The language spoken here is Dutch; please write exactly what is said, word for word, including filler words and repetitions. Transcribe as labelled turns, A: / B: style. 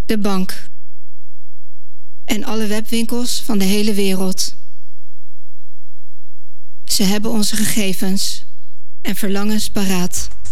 A: de bank en alle webwinkels van de hele wereld. Ze hebben onze gegevens en verlangens paraat.